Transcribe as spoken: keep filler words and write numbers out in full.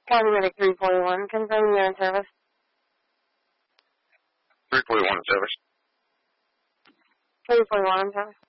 County Medic three forty-one, confirm you're in service. three forty-one in service. three forty-one in service.